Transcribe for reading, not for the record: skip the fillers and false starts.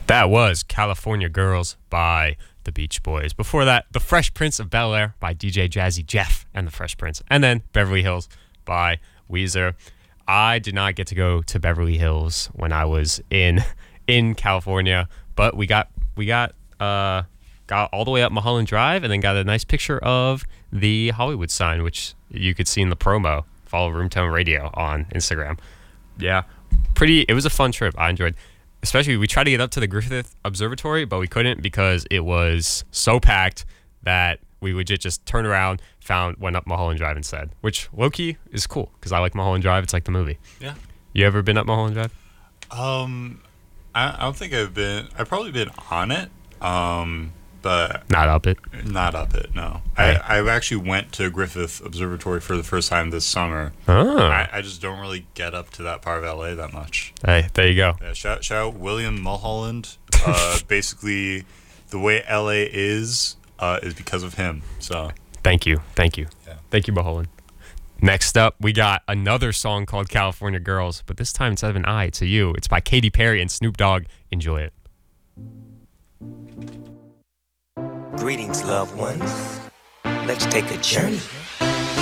That was California Girls by the Beach Boys. Before that, The Fresh Prince of Bel-Air by DJ Jazzy Jeff and the Fresh Prince. And then Beverly Hills by Weezer. I did not get to go to Beverly Hills when I was in California, but we got all the way up Mulholland Drive and then got a nice picture of the Hollywood sign, which you could see in the promo. Follow Roomtone Radio on Instagram. Yeah, it was a fun trip. I enjoyed. Especially, we tried to get up to the Griffith Observatory, but we couldn't because it was so packed that we would just turn around, went up Mulholland Drive instead, which low-key is cool because I like Mulholland Drive. It's like the movie. Yeah. You ever been up Mulholland Drive? I don't think I've been. I've probably been on it, but not up it. Not up it. No. Right. I actually went to Griffith Observatory for the first time this summer. Oh. I just don't really get up to that part of LA that much. Hey, there you go. Yeah, shout out William Mulholland. Basically, the way LA is because of him. So thank you. Yeah. Thank you, Mulholland. Next up, we got another song called California Girls, but this time instead of an I, it's a U. It's by Katy Perry and Snoop Dogg. Enjoy it. Greetings, loved ones. Let's take a journey